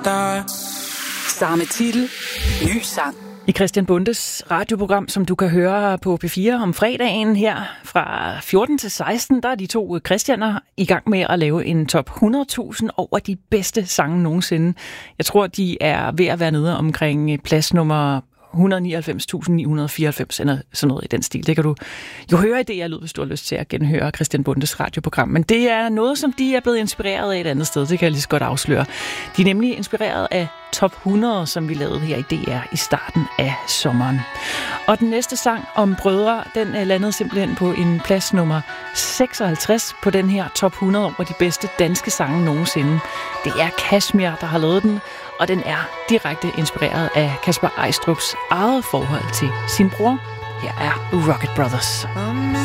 Samme titel, ny sang. I Christian Bondes radioprogram, som du kan høre på P4 om fredagen her fra 14 til 16, der er de to Christianer i gang med at lave en top 100.000 over de bedste sange nogensinde. Jeg tror, de er ved at være nede omkring plads nummer 199.994 eller sådan noget i den stil. Det kan du jo høre i DR Lyd, hvis du har lyst til at genhøre Christian Bondes radioprogram. Men det er noget, som de er blevet inspireret af et andet sted. Det kan jeg lige så godt afsløre. De er nemlig inspireret af Top 100, som vi lavede her i DR i starten af sommeren. Og den næste sang om brødre, den landede simpelthen på en plads nummer 56 på den her Top 100 over de bedste danske sange nogensinde. Det er Kashmir, der har lavet den, og den er direkte inspireret af Kasper Eistrups eget forhold til sin bror. Her er Rocket Brothers.